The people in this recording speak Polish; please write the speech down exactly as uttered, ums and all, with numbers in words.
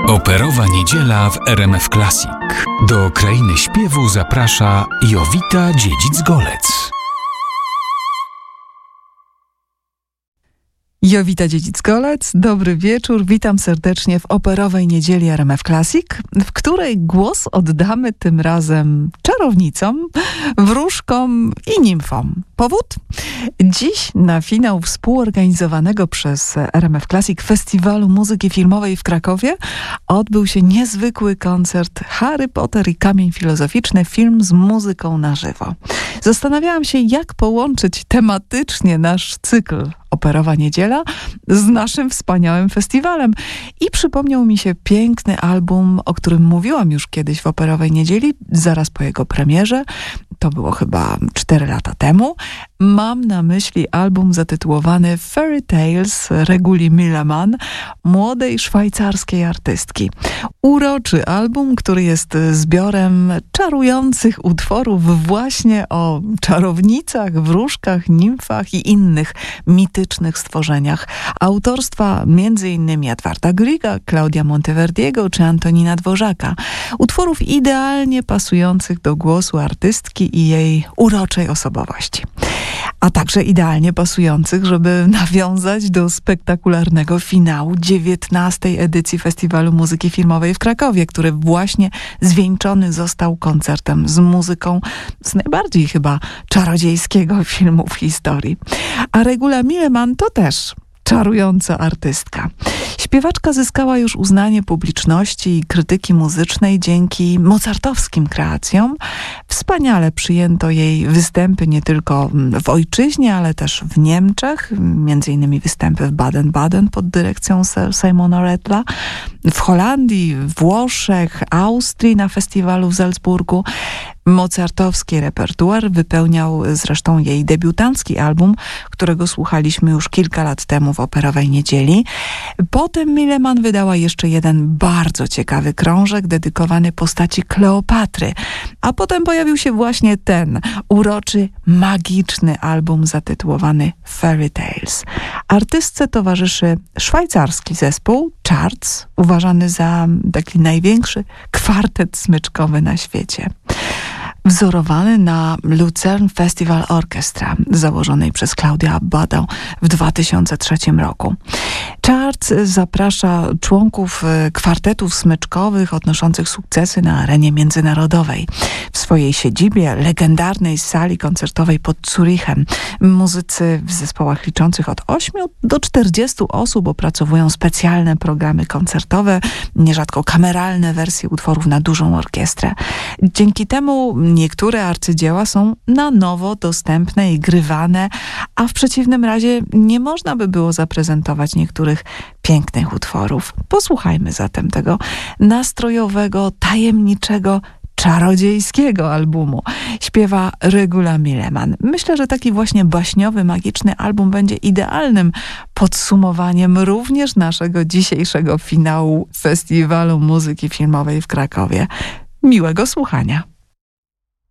Operowa niedziela w R M F Classic. Do krainy śpiewu zaprasza Jowita Dziedzic-Golec. Jowita Dziedzic-Golec, dobry wieczór. Witam serdecznie w Operowej Niedzieli R M F Classic, w której głos oddamy tym razem czarownicom, wróżkom i nimfom. Powód? Dziś na finał współorganizowanego przez R M F Classic Festiwalu Muzyki Filmowej w Krakowie odbył się niezwykły koncert Harry Potter i Kamień Filozoficzny, film z muzyką na żywo. Zastanawiałam się, jak połączyć tematycznie nasz cykl Operowa Niedziela z naszym wspaniałym festiwalem. I przypomniał mi się piękny album, o którym mówiłam już kiedyś w Operowej Niedzieli, zaraz po jego premierze. To było chyba cztery lata temu. Mam na myśli album zatytułowany Fairy Tales Reguli Milleman, młodej szwajcarskiej artystki. Uroczy album, który jest zbiorem czarujących utworów właśnie o czarownicach, wróżkach, nimfach i innych mitycznych stworzeniach. Autorstwa między innymi Edwarda Griega, Claudia Monteverdiego czy Antonina Dworzaka. Utworów idealnie pasujących do głosu artystki i jej uroczej osobowości. A także idealnie pasujących, żeby nawiązać do spektakularnego finału dziewiętnastej edycji Festiwalu Muzyki Filmowej w Krakowie, który właśnie zwieńczony został koncertem z muzyką z najbardziej chyba czarodziejskiego filmu w historii. A Regula Milleman to też czarująca artystka. Śpiewaczka zyskała już uznanie publiczności i krytyki muzycznej dzięki mozartowskim kreacjom. Wspaniale przyjęto jej występy nie tylko w ojczyźnie, ale też w Niemczech, między innymi występy w Baden-Baden pod dyrekcją Simona Rattla, w Holandii, Włoszech, Austrii na festiwalu w Salzburgu. Mozartowski repertuar wypełniał zresztą jej debiutancki album, którego słuchaliśmy już kilka lat temu w Operowej Niedzieli. Potem Milleman wydała jeszcze jeden bardzo ciekawy krążek dedykowany postaci Kleopatry, a potem pojawił się właśnie ten uroczy, magiczny album zatytułowany Fairy Tales. Artystce towarzyszy szwajcarski zespół Charts, uważany za taki największy kwartet smyczkowy na świecie. Wzorowany na Lucerne Festival Orchestra, założonej przez Claudia Abbado w dwa tysiące trzecim roku. Charts zaprasza członków kwartetów smyczkowych odnoszących sukcesy na arenie międzynarodowej. W swojej siedzibie, legendarnej sali koncertowej pod Zurichem, muzycy w zespołach liczących od ośmiu do czterdziestu osób opracowują specjalne programy koncertowe, nierzadko kameralne wersje utworów na dużą orkiestrę. Dzięki temu niektóre arcydzieła są na nowo dostępne i grywane, a w przeciwnym razie nie można by było zaprezentować niektórych pięknych utworów. Posłuchajmy zatem tego nastrojowego, tajemniczego, czarodziejskiego albumu. Śpiewa Regula Milleman. Myślę, że taki właśnie baśniowy, magiczny album będzie idealnym podsumowaniem również naszego dzisiejszego finału Festiwalu Muzyki Filmowej w Krakowie. Miłego słuchania.